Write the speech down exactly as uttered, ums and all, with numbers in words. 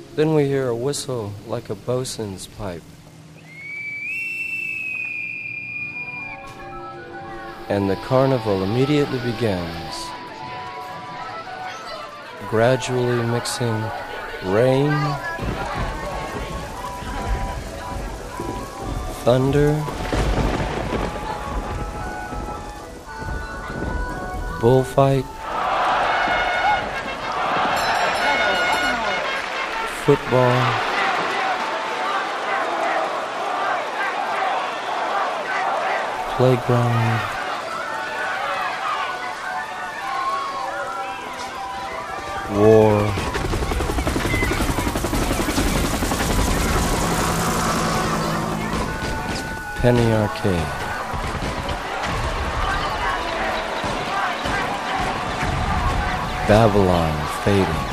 Then we hear a whistle like a bosun's pipe. And the carnival immediately begins, gradually mixing rain, thunder, bullfight, football, playground, war, penny arcade. Babylon fading.